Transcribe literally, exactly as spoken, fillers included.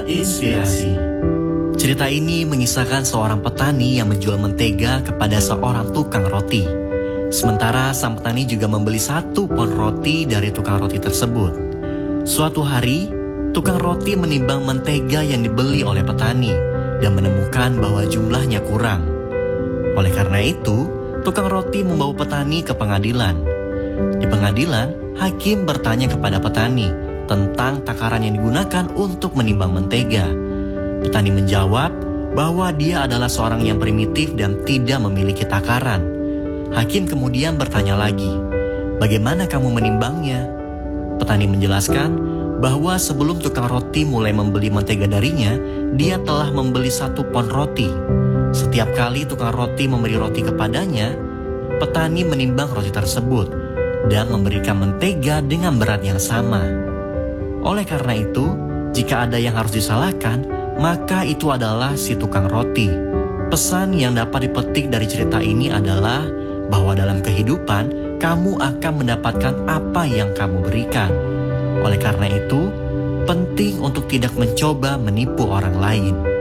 inspirasi. Cerita ini mengisahkan seorang petani yang menjual mentega kepada seorang tukang roti. Sementara sang petani juga membeli satu pon roti dari tukang roti tersebut. Suatu hari, tukang roti menimbang mentega yang dibeli oleh petani dan menemukan bahwa jumlahnya kurang. Oleh karena itu, tukang roti membawa petani ke pengadilan. Di pengadilan, hakim bertanya kepada petani tentang takaran yang digunakan untuk menimbang mentega. Petani menjawab bahwa dia adalah seorang yang primitif dan tidak memiliki takaran. Hakim kemudian bertanya lagi, "Bagaimana kamu menimbangnya?" Petani menjelaskan bahwa sebelum tukang roti mulai membeli mentega darinya, dia telah membeli satu pon roti. Setiap kali tukang roti memberi roti kepadanya, petani menimbang roti tersebut dan memberikan mentega dengan berat yang sama. Oleh karena itu, jika ada yang harus disalahkan, maka itu adalah si tukang roti. Pesan yang dapat dipetik dari cerita ini adalah bahwa dalam kehidupan, kamu akan mendapatkan apa yang kamu berikan. Oleh karena itu, penting untuk tidak mencoba menipu orang lain.